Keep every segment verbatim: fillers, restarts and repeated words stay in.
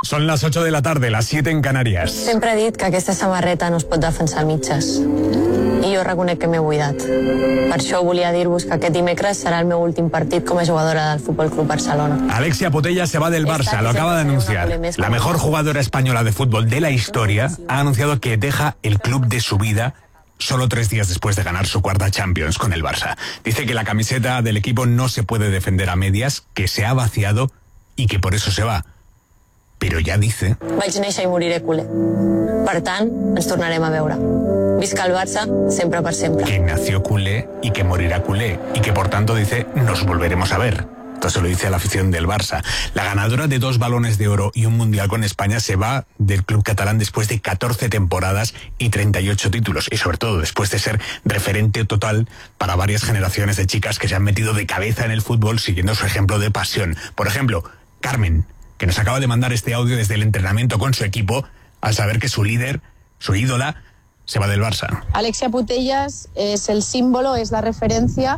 Son las ocho de la tarde, las siete en Canarias. Sempre he dit que aquesta samarreta no es pot defensar a mitges. I jo reconec que m'he buidat. Per això volia dir-vos que aquest dimecres serà el meu últim partit com a jugadora del Fútbol Club Barcelona. Alexia Putellas se va del Barça, lo acaba de anunciar. La mejor jugadora española de fútbol de la historia ha anunciado que deja el club de su vida solo tres días después de ganar su cuarta Champions con el Barça. Dice que la camiseta del equipo no se puede defender a medias, que se ha vaciado y que por eso se va. Pero ya dice... Vaig néixer i moriré culer. Per tant, ens tornarem a veure. Visca el Barça, sempre per sempre. Que nació culé y que morirá culé. Y que por tanto dice, nos volveremos a ver. Esto se lo dice a la afición del Barça. La ganadora de dos balones de oro y un mundial con España se va del club catalán después de catorce temporadas y treinta y ocho títulos. Y sobre todo después de ser referente total para varias generaciones de chicas que se han metido de cabeza en el fútbol siguiendo su ejemplo de pasión. Por ejemplo, Carmen, que nos acaba de mandar este audio desde el entrenamiento con su equipo al saber que su líder, su ídola, se va del Barça. Alexia Putellas es el símbolo, es la referencia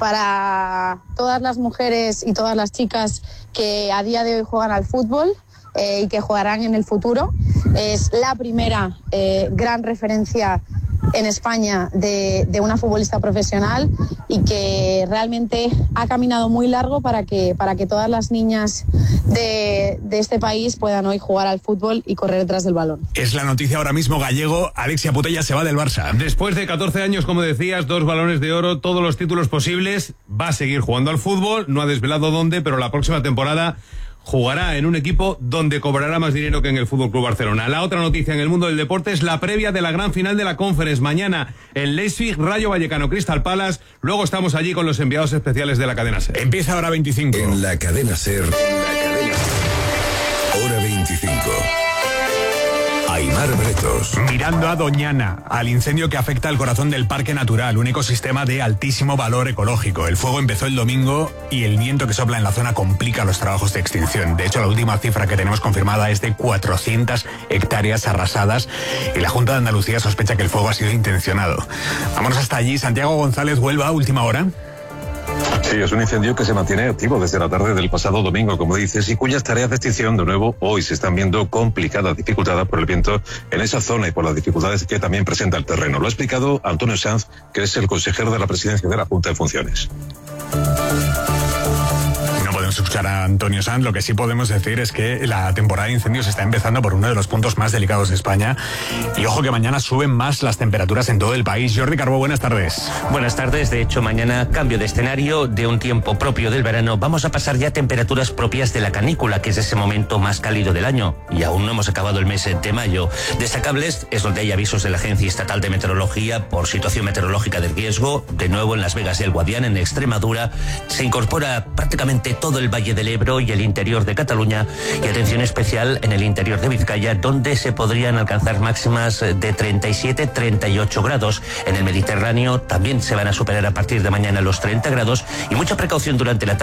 para todas las mujeres y todas las chicas que a día de hoy juegan al fútbol eh, y que jugarán en el futuro. Es la primera eh, gran referencia en España de, de una futbolista profesional y que realmente ha caminado muy largo para que, para que todas las niñas de, de este país puedan hoy jugar al fútbol y correr detrás del balón. Es la noticia ahora mismo, Gallego. Alexia Putellas se va del Barça. Después de catorce años, como decías, dos balones de oro, todos los títulos posibles, va a seguir jugando al fútbol, no ha desvelado dónde, pero la próxima temporada jugará en un equipo donde cobrará más dinero que en el Fútbol Club Barcelona. La otra noticia en el mundo del deporte es la previa de la gran final de la Conference. Mañana en Leipzig, Rayo Vallecano, Crystal Palace. Luego estamos allí con los enviados especiales de la cadena SER. Empieza hora veinticinco. En la cadena SER. La cadena SER. Hora veinticinco. Aimar Bretos. Mirando a Doñana, al incendio que afecta al corazón del Parque Natural, un ecosistema de altísimo valor ecológico. El fuego empezó el domingo y el viento que sopla en la zona complica los trabajos de extinción. De hecho, la última cifra que tenemos confirmada es de cuatrocientas hectáreas arrasadas y la Junta de Andalucía sospecha que el fuego ha sido intencionado. Vámonos hasta allí. Santiago González, Huelva, última hora. Sí, es un incendio que se mantiene activo desde la tarde del pasado domingo, como dices, y cuyas tareas de extinción, de nuevo, hoy se están viendo complicadas, dificultadas por el viento en esa zona y por las dificultades que también presenta el terreno. Lo ha explicado Antonio Sanz, que es el consejero de la presidencia de la Junta en funciones. Escuchar a Antonio Sanz, lo que sí podemos decir es que la temporada de incendios está empezando por uno de los puntos más delicados de España y ojo que mañana suben más las temperaturas en todo el país. Jordi Carbó, buenas tardes. Buenas tardes, de hecho mañana cambio de escenario, de un tiempo propio del verano vamos a pasar ya a temperaturas propias de la canícula, que es ese momento más cálido del año y aún no hemos acabado el mes de mayo. Destacables es donde hay avisos de la Agencia Estatal de Meteorología por situación meteorológica de riesgo. De nuevo en Las Vegas y el Guadiana, en Extremadura, se incorpora prácticamente todo el Valle del Ebro y el interior de Cataluña, y atención especial en el interior de Vizcaya, donde se podrían alcanzar máximas de treinta y siete a treinta y ocho grados. En el Mediterráneo también se van a superar a partir de mañana los treinta grados y mucha precaución durante la tarde.